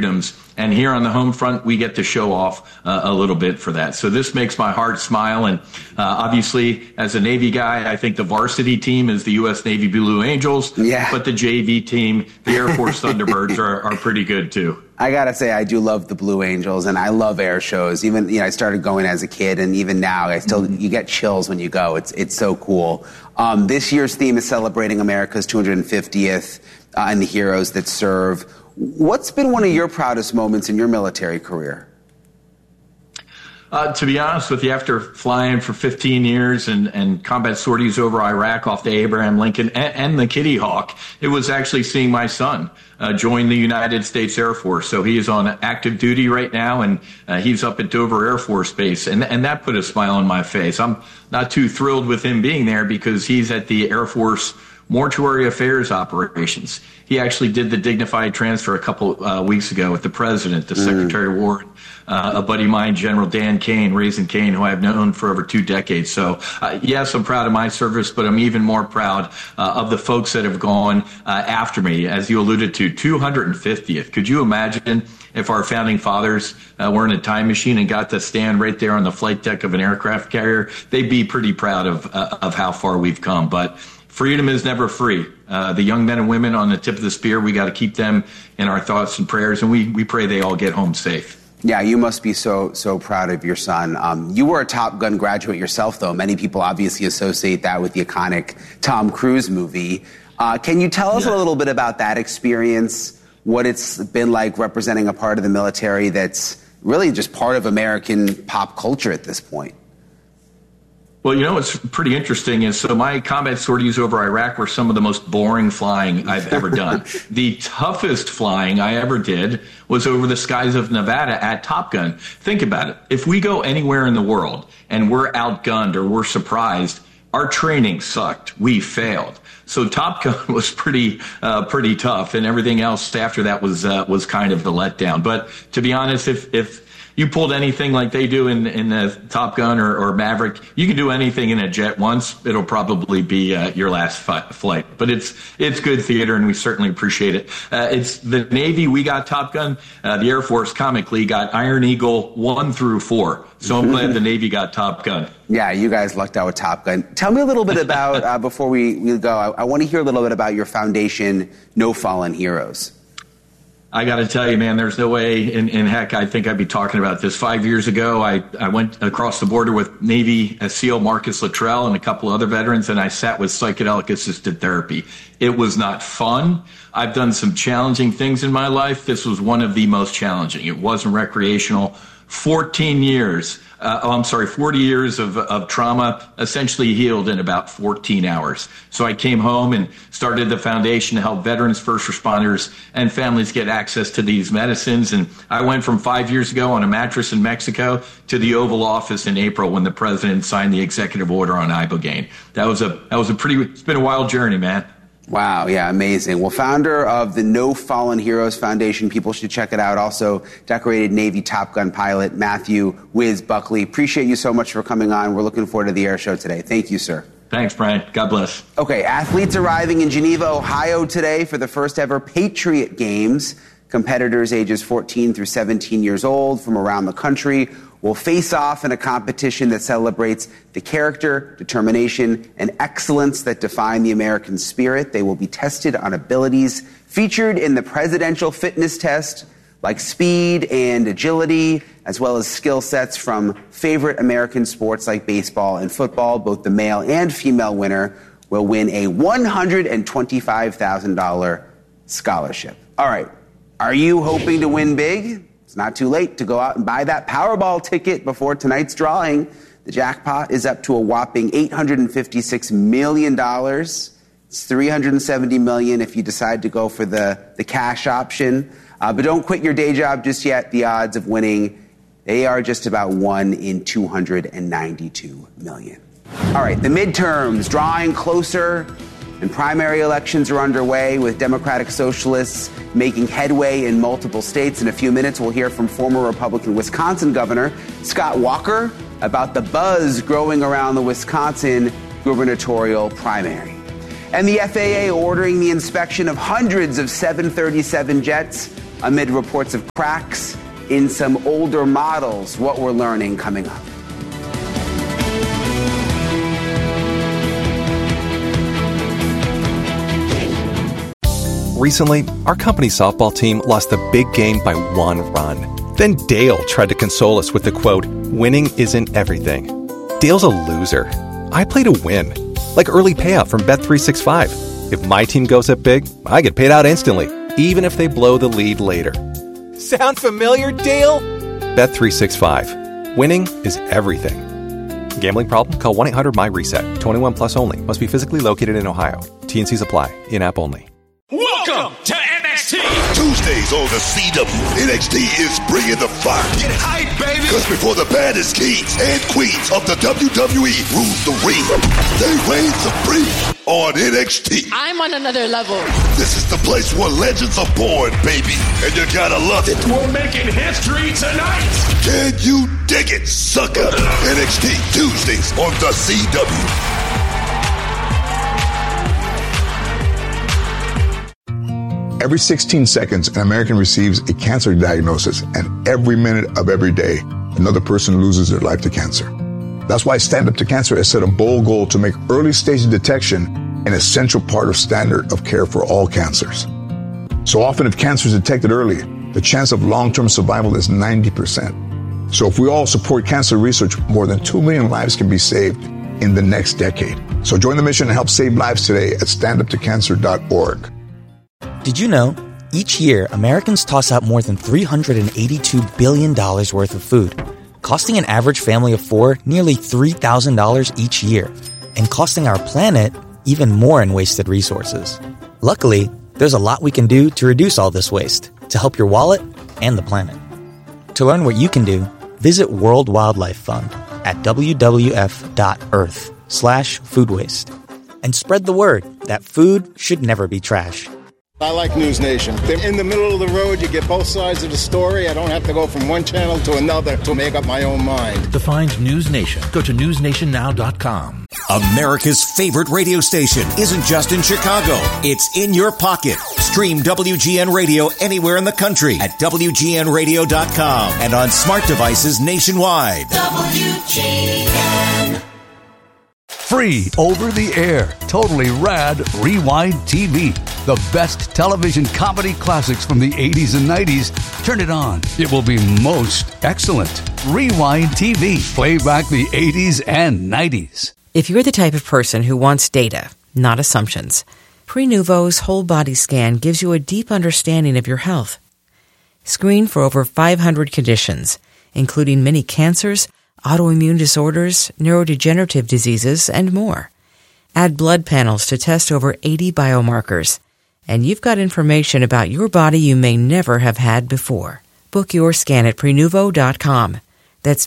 freedoms. And here on the home front, we get to show off a little bit for that. So this makes my heart smile. And obviously, as a Navy guy, I think the varsity team is the U.S. Navy Blue Angels. Yeah. But the JV team, the Air Force Thunderbirds, are pretty good, too. I got to say, I do love the Blue Angels, and I love air shows. Even, I started going as a kid, and even now, you get chills when you go. It's so cool. This year's theme is celebrating America's 250th and the heroes that serve. What's been one of your proudest moments in your military career? To be honest with you, after flying for 15 years and combat sorties over Iraq off the Abraham Lincoln and the Kitty Hawk, it was actually seeing my son join the United States Air Force. So he is on active duty right now, and he's up at Dover Air Force Base. And that put a smile on my face. I'm not too thrilled with him being there because he's at the Air Force Mortuary Affairs Operations. He actually did the dignified transfer a couple weeks ago with the president, the Secretary of War, a buddy of mine, General Dan Kane, Raisin Kane, who I've known for over 2 decades. So, yes, I'm proud of my service, but I'm even more proud of the folks that have gone after me. As you alluded to, 250th. Could you imagine if our founding fathers were in a time machine and got to stand right there on the flight deck of an aircraft carrier? They'd be pretty proud of how far we've come. But freedom is never free. The young men and women on the tip of the spear, we got to keep them in our thoughts and prayers, and we pray they all get home safe. Yeah, you must be so proud of your son. You were a Top Gun graduate yourself, though. Many people obviously associate that with the iconic Tom Cruise movie. Can you tell us a little bit about that experience, what it's been like representing a part of the military that's really just part of American pop culture at this point? Well, what's pretty interesting is, so my combat sorties over Iraq were some of the most boring flying I've ever done. The toughest flying I ever did was over the skies of Nevada at Top Gun. Think about it. If we go anywhere in the world and we're outgunned or we're surprised, our training sucked. We failed. So Top Gun was pretty tough, and everything else after that was kind of the letdown. But to be honest, if you pulled anything like they do in the Top Gun or Maverick, you can do anything in a jet once. It'll probably be your last flight. But it's good theater, and we certainly appreciate it. It's the Navy. We got Top Gun. The Air Force comically got Iron Eagle 1 through 4. So I'm glad the Navy got Top Gun. Yeah, you guys lucked out with Top Gun. Tell me a little bit about, before we go, I want to hear a little bit about your foundation, No Fallen Heroes. I got to tell you, man, there's no way in heck I think I'd be talking about this. 5 years ago, I went across the border with Navy SEAL Marcus Luttrell and a couple other veterans, and I sat with psychedelic-assisted therapy. It was not fun. I've done some challenging things in my life. This was one of the most challenging. It wasn't recreational. 40 years of trauma essentially healed in about 14 hours. So I came home and started the foundation to help veterans, first responders, and families get access to these medicines. And I went from 5 years ago on a mattress in Mexico to the Oval Office in April when the president signed the executive order on Ibogaine. It's been a wild journey, man. Wow, yeah, amazing. Well, founder of the No Fallen Heroes Foundation, people should check it out. Also, decorated Navy Top Gun pilot Matthew Wiz Buckley. Appreciate you so much for coming on. We're looking forward to the air show today. Thank you, sir. Thanks, Brian. God bless. Okay, athletes arriving in Geneva, Ohio today for the first ever Patriot Games. Competitors ages 14 through 17 years old from around the country will face off in a competition that celebrates the character, determination, and excellence that define the American spirit. They will be tested on abilities featured in the presidential fitness test, like speed and agility, as well as skill sets from favorite American sports like baseball and football. Both the male and female winner will win a $125,000 scholarship. All right, are you hoping to win big? It's not too late to go out and buy that Powerball ticket before tonight's drawing. The jackpot is up to a whopping $856 million. It's $370 million if you decide to go for the cash option. But don't quit your day job just yet. The odds of winning, they are just about 1 in 292 million. All right, the midterms drawing closer, and primary elections are underway with Democratic Socialists making headway in multiple states. In a few minutes, we'll hear from former Republican Wisconsin Governor Scott Walker about the buzz growing around the Wisconsin gubernatorial primary. And the FAA ordering the inspection of hundreds of 737 jets amid reports of cracks in some older models. What we're learning coming up. Recently, our company's softball team lost the big game by 1 run. Then Dale tried to console us with the quote, "Winning isn't everything." Dale's a loser. I play to win, like early payout from Bet365. If my team goes up big, I get paid out instantly, even if they blow the lead later. Sound familiar, Dale? Bet365. Winning is everything. Gambling problem? Call 1-800-MY-RESET. 21 plus only. Must be physically located in Ohio. T&Cs apply. In-app only. Welcome to NXT. Tuesdays on the CW, NXT is bringing the fire. Get hype, baby. Because before the baddest kings and queens of the WWE rule the ring, they reign supreme on NXT. I'm on another level. This is the place where legends are born, baby. And you gotta love it. We're making history tonight. Can you dig it, sucker? NXT Tuesdays on the CW. Every 16 seconds, an American receives a cancer diagnosis, and every minute of every day, another person loses their life to cancer. That's why Stand Up to Cancer has set a bold goal to make early stage detection an essential part of standard of care for all cancers. So often, if cancer is detected early, the chance of long-term survival is 90%. So if we all support cancer research, more than 2 million lives can be saved in the next decade. So join the mission and help save lives today at standuptocancer.org. Did you know, each year, Americans toss out more than $382 billion worth of food, costing an average family of 4 nearly $3,000 each year, and costing our planet even more in wasted resources. Luckily, there's a lot we can do to reduce all this waste, to help your wallet and the planet. To learn what you can do, visit World Wildlife Fund at wwf.earth/food waste. And spread the word that food should never be trash. I like News Nation. They're in the middle of the road. You get both sides of the story. I don't have to go from one channel to another to make up my own mind. To find News Nation, go to newsnationnow.com. America's favorite radio station isn't just in Chicago. It's in your pocket. Stream WGN Radio anywhere in the country at WGNradio.com and on smart devices nationwide. WGN. Free over the air, totally rad Rewind TV. The best television comedy classics from the 80s and 90s. Turn it on. It will be most excellent. Rewind TV. Play back the 80s and 90s. If you're the type of person who wants data, not assumptions, Prenuvo's whole body scan gives you a deep understanding of your health. Screen for over 500 conditions, including many cancers, autoimmune disorders, neurodegenerative diseases, and more. Add blood panels to test over 80 biomarkers. And you've got information about your body you may never have had before. Book your scan at Prenuvo.com. That's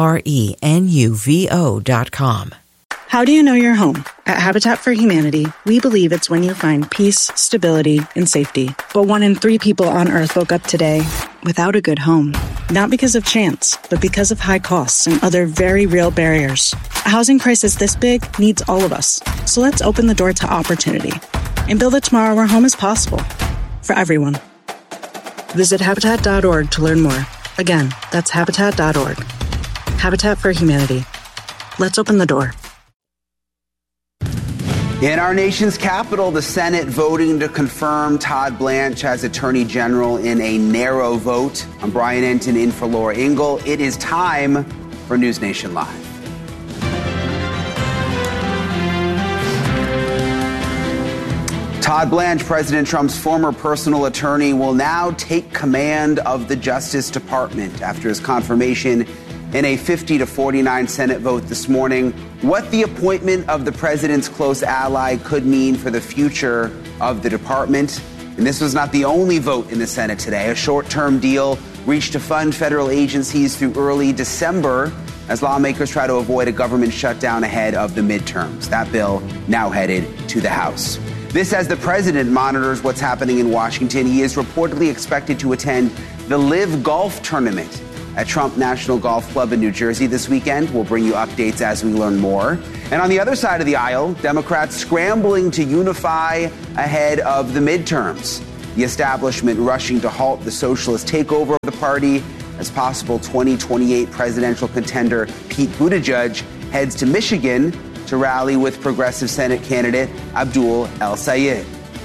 Prenuvo.com. How do you know you're home? At Habitat for Humanity, we believe it's when you find peace, stability, and safety. But 1 in 3 people on Earth woke up today without a good home. Not because of chance, but because of high costs and other very real barriers. A housing crisis this big needs all of us. So let's open the door to opportunity and build a tomorrow where home is possible for everyone. Visit Habitat.org to learn more. Again, that's Habitat.org. Habitat for Humanity. Let's open the door. In our nation's capital, the Senate voting to confirm Todd Blanche as Attorney General in a narrow vote. I'm Brian Enton in for Laura Ingle. It is time for News Nation Live. Todd Blanche, President Trump's former personal attorney, will now take command of the Justice Department after his confirmation in a 50-49 Senate vote this morning. What the appointment of the president's close ally could mean for the future of the department. And this was not the only vote in the Senate today. A short-term deal reached to fund federal agencies through early December as lawmakers try to avoid a government shutdown ahead of the midterms. That bill now headed to the House. This as the president monitors what's happening in Washington. He is reportedly expected to attend the LIV Golf Tournament at Trump National Golf Club in New Jersey this weekend. We'll bring you updates as we learn more. And on the other side of the aisle, Democrats scrambling to unify ahead of the midterms. The establishment rushing to halt the socialist takeover of the party as possible 2028 presidential contender Pete Buttigieg heads to Michigan to rally with progressive Senate candidate Abdul El-Sayed.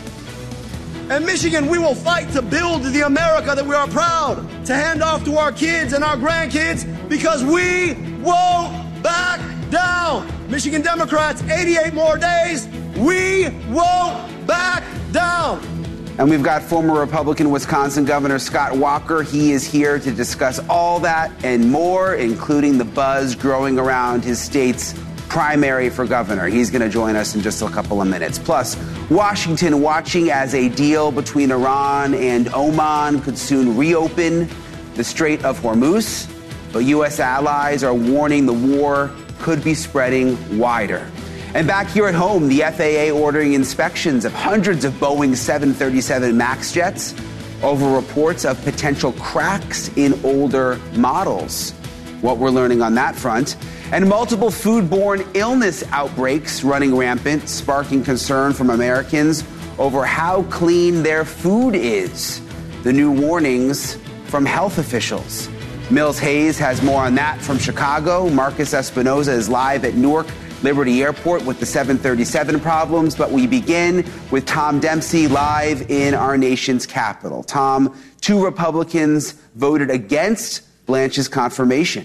In Michigan, we will fight to build the America that we are proud to hand off to our kids and our grandkids because we won't back down. Michigan Democrats, 88 more days. We won't back down. And we've got former Republican Wisconsin Governor Scott Walker. He is here to discuss all that and more, including the buzz growing around his state's primary for governor. He's going to join us in just a couple of minutes. Plus, Washington watching as a deal between Iran and Oman could soon reopen the Strait of Hormuz. But U.S. allies are warning the war could be spreading wider. And back here at home, the FAA ordering inspections of hundreds of Boeing 737 MAX jets over reports of potential cracks in older models. What we're learning on that front. And multiple foodborne illness outbreaks running rampant, sparking concern from Americans over how clean their food is. The new warnings from health officials. Mills Hayes has more on that from Chicago. Marcus Espinoza is live at Newark Liberty Airport with the 737 problems. But we begin with Tom Dempsey live in our nation's capital. Tom, 2 Republicans voted against Blanche's confirmation.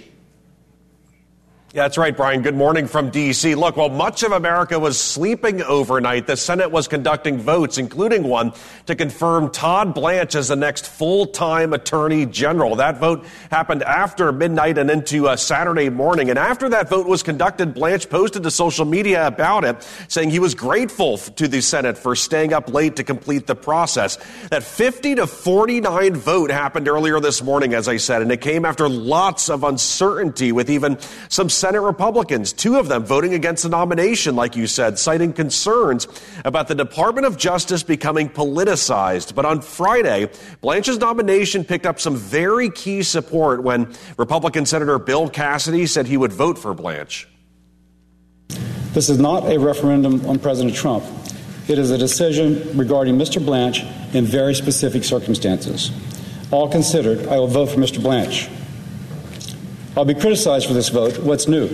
Yeah, that's right, Brian. Good morning from D.C. Look, while much of America was sleeping overnight, the Senate was conducting votes, including one to confirm Todd Blanche as the next full-time Attorney General. That vote happened after midnight and into Saturday morning. And after that vote was conducted, Blanche posted to social media about it, saying he was grateful to the Senate for staying up late to complete the process. That 50-49 vote happened earlier this morning, as I said, and it came after lots of uncertainty with even some Senate Republicans, 2 of them voting against the nomination, like you said, citing concerns about the Department of Justice becoming politicized. But on Friday, Blanche's nomination picked up some very key support when Republican Senator Bill Cassidy said he would vote for Blanche. This is not a referendum on President Trump. It is a decision regarding Mr. Blanche in very specific circumstances. All considered, I will vote for Mr. Blanche. I'll be criticized for this vote. What's new?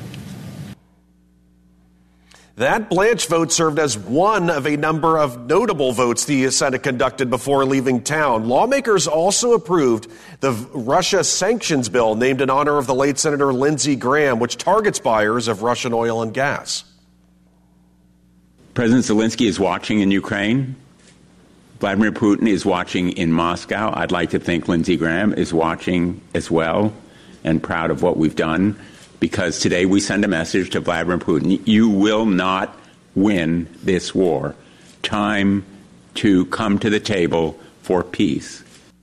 That Blanche vote served as one of a number of notable votes the Senate conducted before leaving town. Lawmakers also approved the Russia sanctions bill named in honor of the late Senator Lindsey Graham, which targets buyers of Russian oil and gas. President Zelensky is watching in Ukraine. Vladimir Putin is watching in Moscow. I'd like to think Lindsey Graham is watching as well and proud of what we've done, because today we send a message to Vladimir Putin: you will not win this war. Time to come to the table for peace.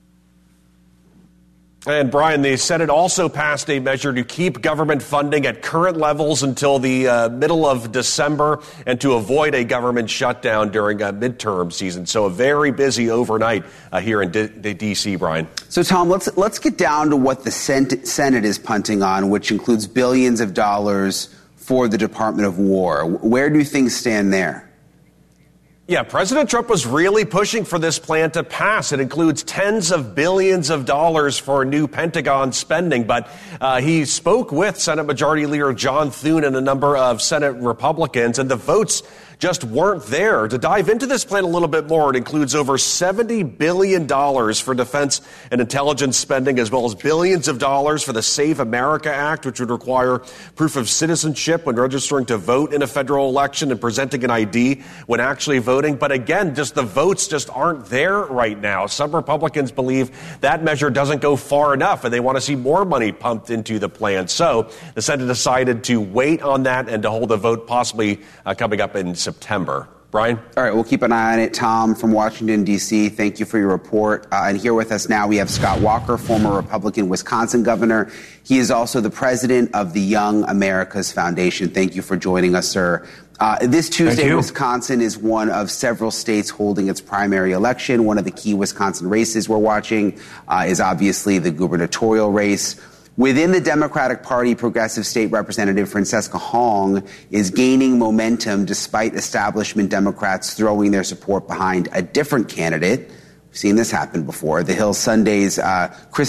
And, Brian, the Senate also passed a measure to keep government funding at current levels until the middle of December and to avoid a government shutdown during a midterm season. So a very busy overnight here in the D.C., Brian. So, Tom, let's get down to what the Senate is punting on, which includes billions of dollars for the Department of War. Where do things stand there? Yeah, President Trump was really pushing for this plan to pass. It includes tens of billions of dollars for new Pentagon spending. But he spoke with Senate Majority Leader John Thune and a number of Senate Republicans, and the votes just weren't there. To dive into this plan a little bit more, it includes over $70 billion for defense and intelligence spending, as well as billions of dollars for the Save America Act, which would require proof of citizenship when registering to vote in a federal election and presenting an ID when actually voting. But again, just the votes just aren't there right now. Some Republicans believe that measure doesn't go far enough, and they want to see more money pumped into the plan. So the Senate decided to wait on that and to hold a vote possibly coming up in September. Brian? All right, we'll keep an eye on it. Tom from Washington, D.C., thank you for your report. And here with us now, we have Scott Walker, former Republican Wisconsin governor. He is also the president of the Young America's Foundation. Thank you for joining us, sir. This Tuesday, Wisconsin is one of several states holding its primary election. One of the key Wisconsin races we're watching is obviously the gubernatorial race. Within the Democratic Party, Progressive State Representative Francesca Hong is gaining momentum despite establishment Democrats throwing their support behind a different candidate. We've seen this happen before. The Hill Sunday's Chris